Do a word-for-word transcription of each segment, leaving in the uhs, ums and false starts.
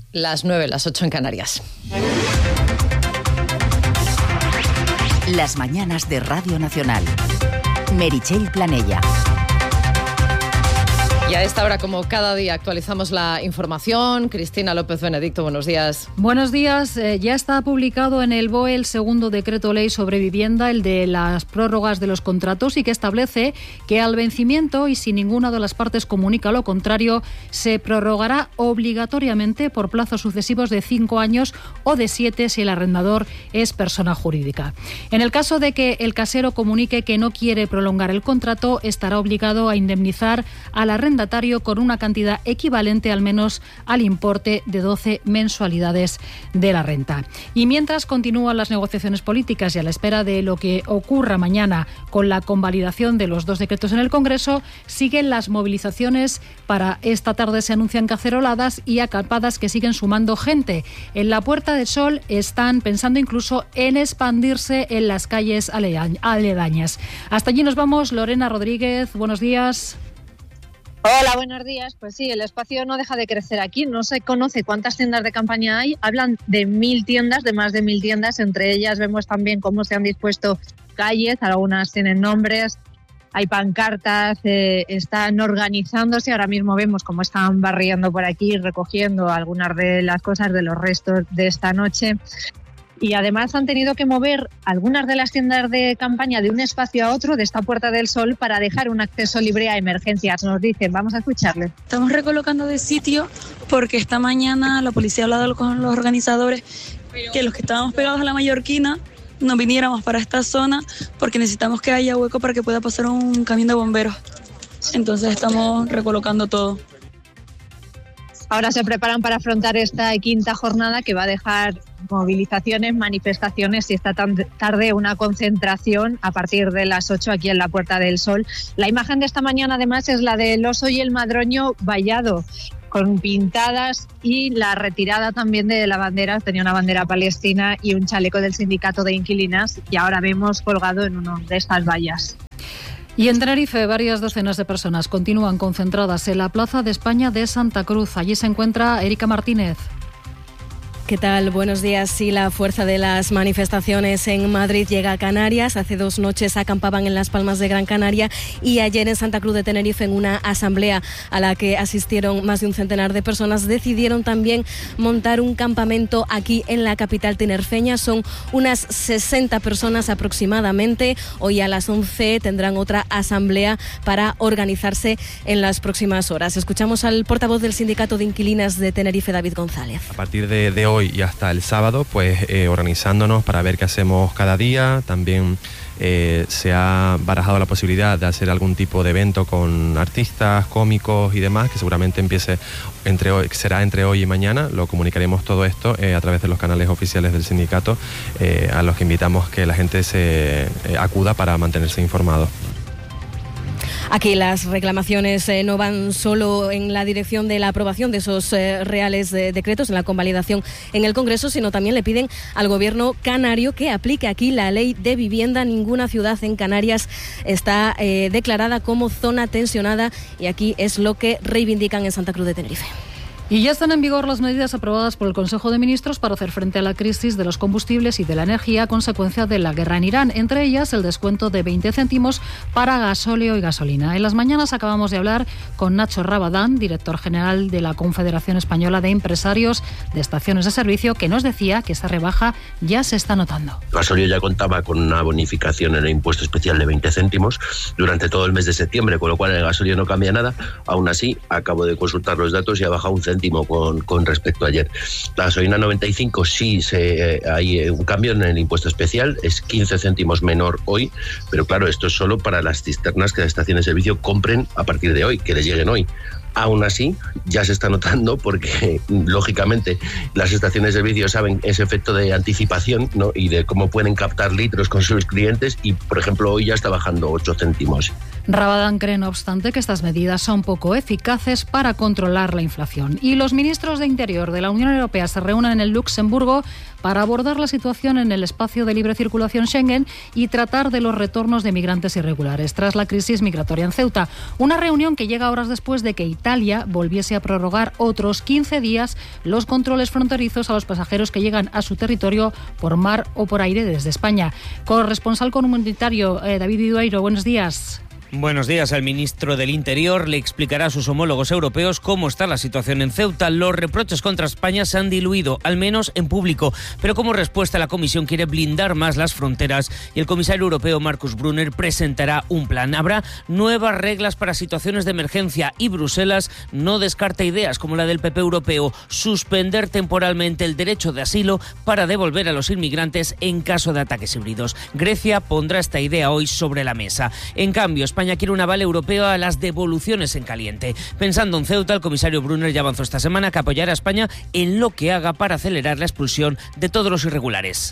Las nueve, las ocho en Canarias. Las mañanas de Radio Nacional. Meritxell Planella. Y a esta hora, como cada día, actualizamos la información. Cristina López Benedicto, buenos días. Buenos días. Eh, ya está publicado en el B O E el segundo decreto ley sobre vivienda, el de las prórrogas de los contratos, y que establece que al vencimiento, y si ninguna de las partes comunica lo contrario, se prorrogará obligatoriamente por plazos sucesivos de cinco años o de siete si el arrendador es persona jurídica. En el caso de que el casero comunique que no quiere prolongar el contrato, estará obligado a indemnizar al arrendatario con una cantidad equivalente al menos al importe de doce mensualidades de la renta. Y mientras continúan las negociaciones políticas y a la espera de lo que ocurra mañana con la convalidación de los dos decretos en el Congreso, siguen las movilizaciones. Para esta tarde se anuncian caceroladas y acampadas que siguen sumando gente. En la Puerta del Sol están pensando incluso en expandirse en las calles aledañas. Hasta allí nos vamos. Lorena Rodríguez, buenos días. Hola, buenos días. Pues sí, el espacio no deja de crecer aquí. No se conoce cuántas tiendas de campaña hay. Hablan de mil tiendas, de más de mil tiendas. Entre ellas vemos también cómo se han dispuesto calles. Algunas tienen nombres, hay pancartas, eh, están organizándose. Ahora mismo vemos cómo están barriendo por aquí, recogiendo algunas de las cosas de los restos de esta noche. Y además han tenido que mover algunas de las tiendas de campaña de un espacio a otro, de esta Puerta del Sol, para dejar un acceso libre a emergencias. Nos dicen, vamos a escucharle. Estamos recolocando de sitio porque esta mañana la policía ha hablado con los organizadores que los que estábamos pegados a la Mallorquina no viniéramos para esta zona porque necesitamos que haya hueco para que pueda pasar un camión de bomberos. Entonces estamos recolocando todo. Ahora se preparan para afrontar esta quinta jornada que va a dejar movilizaciones, manifestaciones y esta tarde una concentración a partir de las ocho aquí en la Puerta del Sol. La imagen de esta mañana además es la del oso y el madroño vallado, con pintadas, y la retirada también de la bandera. Tenía una bandera palestina y un chaleco del sindicato de inquilinas, y ahora vemos colgado en una de estas vallas. Y en Tenerife, varias docenas de personas continúan concentradas en la Plaza de España de Santa Cruz. Allí se encuentra Erika Martínez. ¿Qué tal? Buenos días. Sí, la fuerza de las manifestaciones en Madrid llega a Canarias. Hace dos noches acampaban en Las Palmas de Gran Canaria y ayer en Santa Cruz de Tenerife, en una asamblea a la que asistieron más de un centenar de personas, decidieron también montar un campamento aquí en la capital tinerfeña. Son unas sesenta personas aproximadamente. Hoy a las once tendrán otra asamblea para organizarse en las próximas horas. Escuchamos al portavoz del Sindicato de Inquilinas de Tenerife, David González. A partir de, de hoy y hasta el sábado, pues eh, organizándonos para ver qué hacemos cada día. También eh, se ha barajado la posibilidad de hacer algún tipo de evento con artistas, cómicos y demás, que seguramente empiece entre hoy, será entre hoy y mañana. Lo comunicaremos todo esto eh, a través de los canales oficiales del sindicato, eh, a los que invitamos que la gente se eh, acuda para mantenerse informado. Aquí las reclamaciones eh, no van solo en la dirección de la aprobación de esos eh, reales eh, decretos, en la convalidación en el Congreso, sino también le piden al gobierno canario que aplique aquí la ley de vivienda. Ninguna ciudad en Canarias está eh, declarada como zona tensionada, y aquí es lo que reivindican en Santa Cruz de Tenerife. Y ya están en vigor las medidas aprobadas por el Consejo de Ministros para hacer frente a la crisis de los combustibles y de la energía a consecuencia de la guerra en Irán. Entre ellas, el descuento de veinte céntimos para gasóleo y gasolina. En las mañanas acabamos de hablar con Nacho Rabadán, director general de la Confederación Española de Empresarios de Estaciones de Servicio, que nos decía que esta rebaja ya se está notando. El gasóleo ya contaba con una bonificación en el impuesto especial de veinte céntimos durante todo el mes de septiembre, con lo cual el gasóleo no cambia nada. Aún así, acabo de consultar los datos y ha bajado un céntimo Con, con respecto a ayer. La gasolina noventa y cinco sí se, eh, hay un cambio en el impuesto especial, es quince céntimos menor hoy, pero claro, esto es solo para las cisternas que las estaciones de servicio compren a partir de hoy, que les lleguen hoy. Aún así, ya se está notando porque, lógicamente, las estaciones de servicio saben ese efecto de anticipación, ¿no? Y de cómo pueden captar litros con sus clientes, y, por ejemplo, hoy ya está bajando ocho céntimos. Rabadán cree, no obstante, que estas medidas son poco eficaces para controlar la inflación. Y los ministros de Interior de la Unión Europea se reúnen en el Luxemburgo para abordar la situación en el espacio de libre circulación Schengen y tratar de los retornos de migrantes irregulares tras la crisis migratoria en Ceuta. Una reunión que llega horas después de que Italia volviese a prorrogar otros quince días los controles fronterizos a los pasajeros que llegan a su territorio por mar o por aire desde España. Corresponsal comunitario eh, David Idueiro, buenos días. Buenos días. El ministro del Interior le explicará a sus homólogos europeos cómo está la situación en Ceuta. Los reproches contra España se han diluido, al menos en público, pero como respuesta la Comisión quiere blindar más las fronteras y el comisario europeo Markus Brunner presentará un plan. Habrá nuevas reglas para situaciones de emergencia y Bruselas no descarta ideas como la del P P europeo, suspender temporalmente el derecho de asilo para devolver a los inmigrantes en caso de ataques híbridos. Grecia pondrá esta idea hoy sobre la mesa. En cambio, España quiere un aval europeo a las devoluciones en caliente. Pensando en Ceuta, el comisario Brunner ya avanzó esta semana que apoyará a España en lo que haga para acelerar la expulsión de todos los irregulares.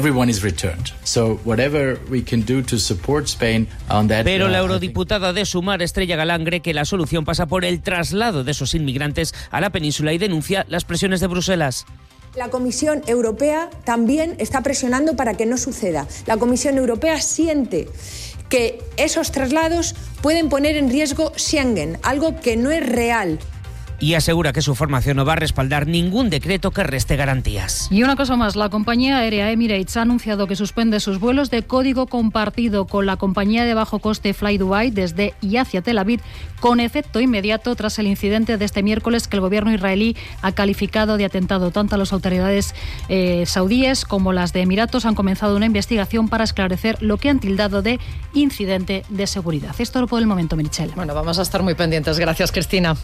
Pero la eurodiputada de Sumar, Estrella Galán, cree que la solución pasa por el traslado de esos inmigrantes a la península y denuncia las presiones de Bruselas. La Comisión Europea también está presionando para que no suceda. La Comisión Europea siente que esos traslados pueden poner en riesgo Schengen, algo que no es real. Y asegura que su formación no va a respaldar ningún decreto que reste garantías. Y una cosa más, la compañía aérea Emirates ha anunciado que suspende sus vuelos de código compartido con la compañía de bajo coste Fly Dubai desde y hacia Tel Aviv con efecto inmediato tras el incidente de este miércoles que el gobierno israelí ha calificado de atentado. Tanto las autoridades eh, saudíes como las de Emiratos han comenzado una investigación para esclarecer lo que han tildado de incidente de seguridad. Esto por el momento, Merichel. Bueno, vamos a estar muy pendientes. Gracias, Cristina.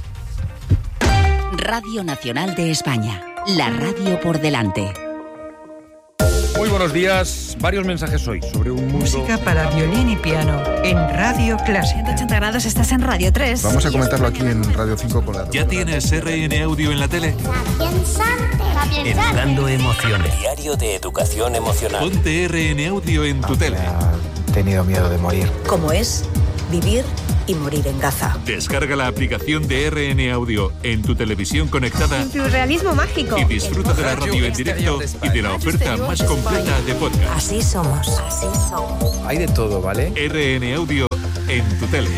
Radio Nacional de España, la radio por delante. Muy buenos días. Varios mensajes hoy sobre un mundo... Música para violín y piano en Radio Clásica. ciento ochenta grados, estás en Radio tres. Vamos a comentarlo aquí en Radio cinco con la... ¿Ya tienes R N Audio en la tele? Educando emociones. Diario de educación emocional. Ponte R N Audio en tu tele. He tenido miedo de morir. ¿Cómo es vivir y morir en Gaza? Descarga la aplicación de R N Audio en tu televisión conectada. Surrealismo mágico. Y disfruta de la radio en directo y de la oferta más completa de podcast. Así somos. Así somos. Hay de todo, ¿vale? R N Audio en tu tele.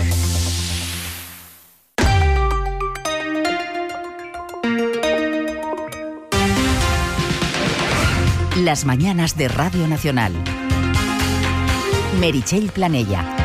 Las mañanas de Radio Nacional. Meritxell Planella.